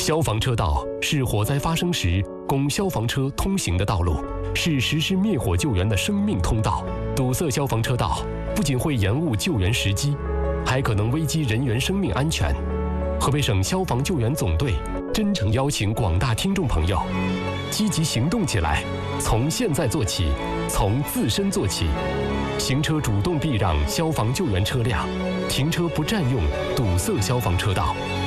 消防车道是火灾发生时供消防车通行的道路，是实施灭火救援的生命通道。堵塞消防车道不仅会延误救援时机，还可能危及人员生命安全。河北省消防救援总队真诚邀请广大听众朋友积极行动起来，从现在做起，从自身做起。行车主动避让消防救援车辆，停车不占用堵塞消防车道。